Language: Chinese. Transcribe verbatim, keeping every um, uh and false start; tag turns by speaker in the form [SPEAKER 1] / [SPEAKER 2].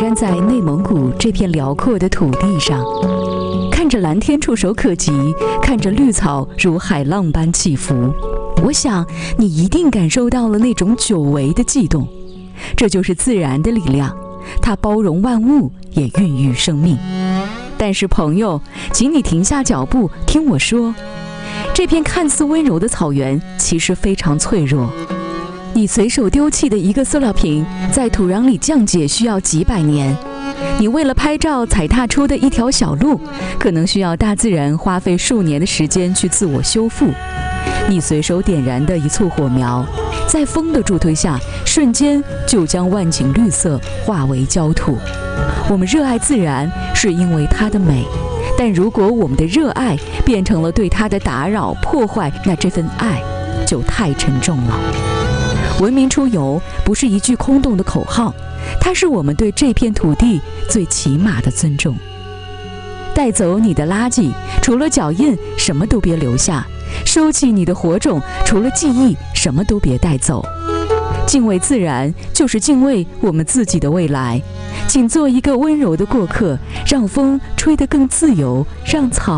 [SPEAKER 1] 站在内蒙古这片辽阔的土地上，看着蓝天触手可及，看着绿草如海浪般起伏，我想你一定感受到了那种久违的悸动。这就是自然的力量，它包容万物，也孕育生命。但是朋友，请你停下脚步，听我说，这片看似温柔的草原其实非常脆弱。你随手丢弃的一个塑料瓶，在土壤里降解需要几百年。你为了拍照踩踏出的一条小路，可能需要大自然花费数年的时间去自我修复。你随手点燃的一簇火苗，在风的助推下，瞬间就将万顷绿色化为焦土。我们热爱自然，是因为它的美，但如果我们的热爱变成了对它的打扰、破坏，那这份爱就太沉重了。文明出游不是一句空洞的口号，它是我们对这片土地最起码的尊重。带走你的垃圾，除了脚印，什么都别留下；收起你的火种，除了记忆，什么都别带走。敬畏自然，就是敬畏我们自己的未来。请做一个温柔的过客，让风吹得更自由，让草